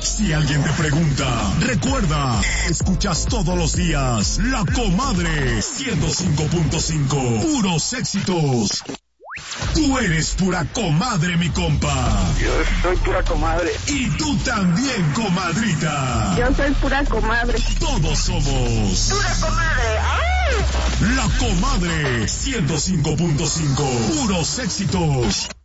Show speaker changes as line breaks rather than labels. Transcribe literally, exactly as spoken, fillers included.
Si alguien te pregunta, recuerda, escuchas todos los días La Comadre ciento cinco punto cinco, puros éxitos. Tú eres pura comadre, mi compa.
Yo soy pura comadre.
Y tú también, comadrita.
Yo soy pura comadre.
Todos somos
pura comadre. ¡Ay!
La Comadre ciento cinco punto cinco, puros éxitos.